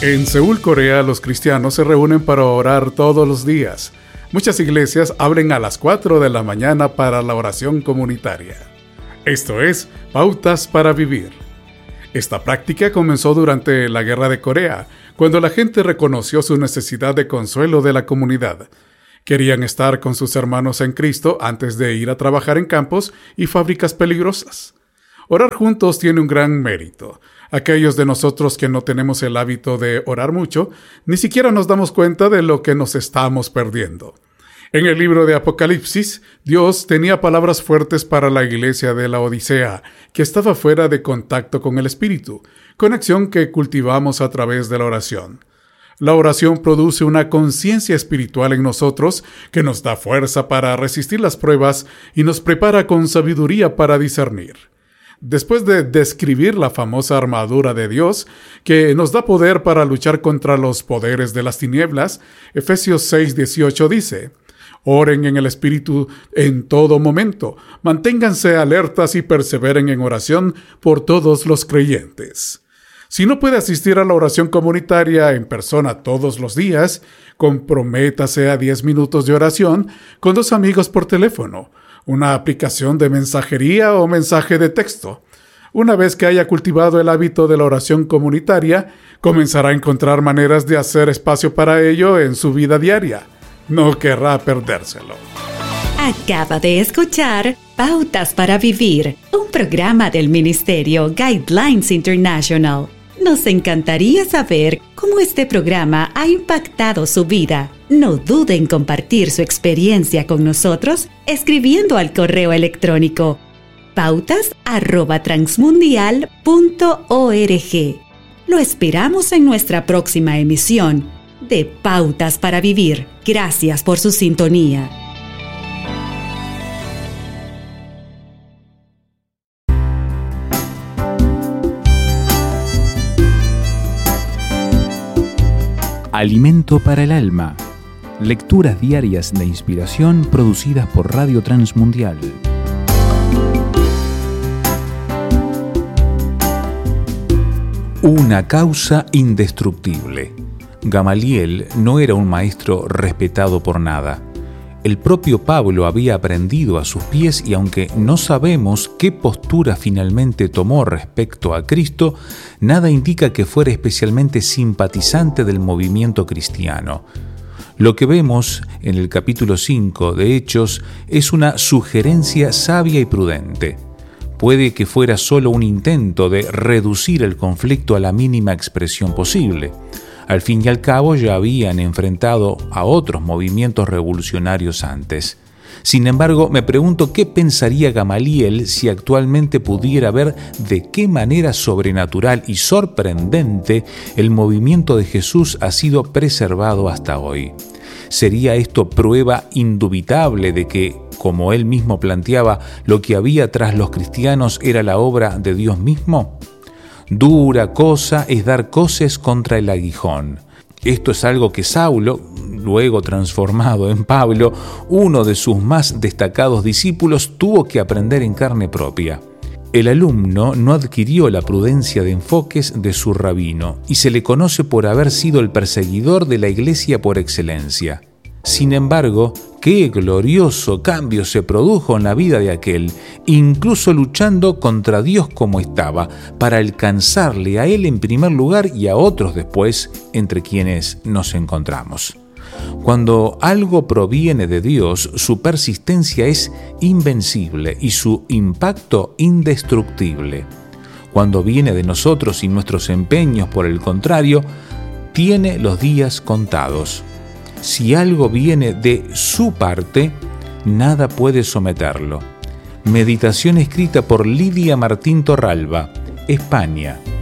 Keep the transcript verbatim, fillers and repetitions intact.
En Seúl, Corea, los cristianos se reúnen para orar todos los días. Muchas iglesias abren a las cuatro de la mañana para la oración comunitaria. Esto es Pautas para Vivir. Esta práctica comenzó durante la Guerra de Corea, cuando la gente reconoció su necesidad de consuelo de la comunidad. Querían estar con sus hermanos en Cristo antes de ir a trabajar en campos y fábricas peligrosas. Orar juntos tiene un gran mérito. Aquellos de nosotros que no tenemos el hábito de orar mucho, ni siquiera nos damos cuenta de lo que nos estamos perdiendo. En el libro de Apocalipsis, Dios tenía palabras fuertes para la iglesia de la Odisea, que estaba fuera de contacto con el Espíritu, conexión que cultivamos a través de la oración. La oración produce una conciencia espiritual en nosotros que nos da fuerza para resistir las pruebas y nos prepara con sabiduría para discernir. Después de describir la famosa armadura de Dios, que nos da poder para luchar contra los poderes de las tinieblas, Efesios seis dieciocho dice: Oren en el Espíritu en todo momento, manténganse alertas y perseveren en oración por todos los creyentes. Si no puede asistir a la oración comunitaria en persona todos los días, comprométase a diez minutos de oración con dos amigos por teléfono, una aplicación de mensajería o mensaje de texto. Una vez que haya cultivado el hábito de la oración comunitaria, comenzará a encontrar maneras de hacer espacio para ello en su vida diaria. No querrá perdérselo. Acaba de escuchar Pautas para Vivir, un programa del Ministerio Guidelines International. Nos encantaría saber cómo este programa ha impactado su vida. No dude en compartir su experiencia con nosotros escribiendo al correo electrónico pautas arroba transmundial punto org. Lo esperamos en nuestra próxima emisión de Pautas para Vivir. Gracias por su sintonía. Alimento para el alma. Lecturas diarias de inspiración producidas por Radio Transmundial. Una causa indestructible. Gamaliel no era un maestro respetado por nada. El propio Pablo había aprendido a sus pies y aunque no sabemos qué postura finalmente tomó respecto a Cristo, nada indica que fuera especialmente simpatizante del movimiento cristiano. Lo que vemos en el capítulo cinco de Hechos es una sugerencia sabia y prudente. Puede que fuera solo un intento de reducir el conflicto a la mínima expresión posible. Al fin y al cabo ya habían enfrentado a otros movimientos revolucionarios antes. Sin embargo, me pregunto qué pensaría Gamaliel si actualmente pudiera ver de qué manera sobrenatural y sorprendente el movimiento de Jesús ha sido preservado hasta hoy. ¿Sería esto prueba indubitable de que, como él mismo planteaba, lo que había tras los cristianos era la obra de Dios mismo? Dura cosa es dar coces contra el aguijón. Esto es algo que Saulo, luego transformado en Pablo, uno de sus más destacados discípulos, tuvo que aprender en carne propia. El alumno no adquirió la prudencia de enfoques de su rabino y se le conoce por haber sido el perseguidor de la iglesia por excelencia. Sin embargo, qué glorioso cambio se produjo en la vida de aquel, incluso luchando contra Dios como estaba, para alcanzarle a él en primer lugar y a otros después, entre quienes nos encontramos. Cuando algo proviene de Dios, su persistencia es invencible y su impacto indestructible. Cuando viene de nosotros y nuestros empeños, por el contrario, tiene los días contados. Si algo viene de su parte, nada puede someterlo. Meditación escrita por Lidia Martín Torralba, España,